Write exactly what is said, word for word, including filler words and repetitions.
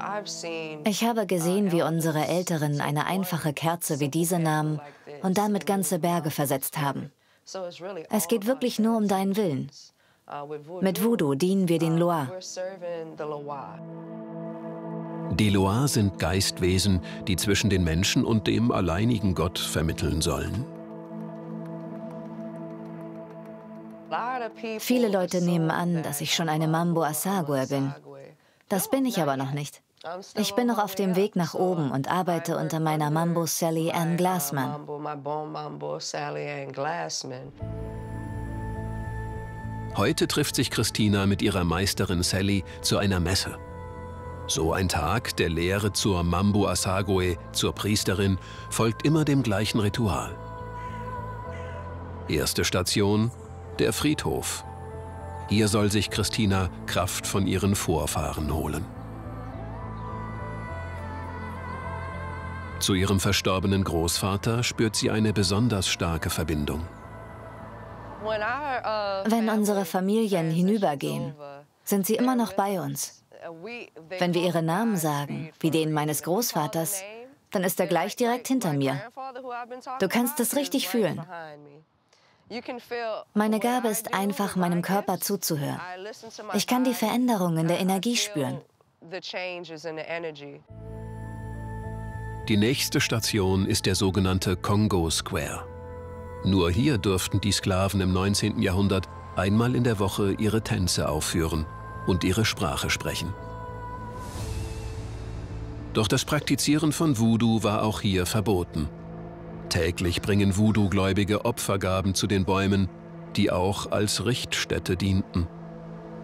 Ich habe gesehen, wie unsere Älteren eine einfache Kerze wie diese nahmen und damit ganze Berge versetzt haben. Es geht wirklich nur um deinen Willen. Mit Voodoo dienen wir den Loa. Die Loa sind Geistwesen, die zwischen den Menschen und dem alleinigen Gott vermitteln sollen. Viele Leute nehmen an, dass ich schon eine Mambo Asagwe bin. Das bin ich aber noch nicht. Ich bin noch auf dem Weg nach oben und arbeite unter meiner Mambo Sally Ann Glassman. Heute trifft sich Christina mit ihrer Meisterin Sally zu einer Messe. So ein Tag der Lehre zur Mambo Asagwe, zur Priesterin, folgt immer dem gleichen Ritual. Erste Station: der Friedhof. Hier soll sich Christina Kraft von ihren Vorfahren holen. Zu ihrem verstorbenen Großvater spürt sie eine besonders starke Verbindung. Wenn unsere Familien hinübergehen, sind sie immer noch bei uns. Wenn wir ihre Namen sagen, wie den meines Großvaters, dann ist er gleich direkt hinter mir. Du kannst es richtig fühlen. Meine Gabe ist einfach, meinem Körper zuzuhören. Ich kann die Veränderung in der Energie spüren. Die nächste Station ist der sogenannte Congo Square. Nur hier durften die Sklaven im neunzehnten Jahrhundert einmal in der Woche ihre Tänze aufführen und ihre Sprache sprechen. Doch das Praktizieren von Voodoo war auch hier verboten. Täglich bringen Voodoo-Gläubige Opfergaben zu den Bäumen, die auch als Richtstätte dienten.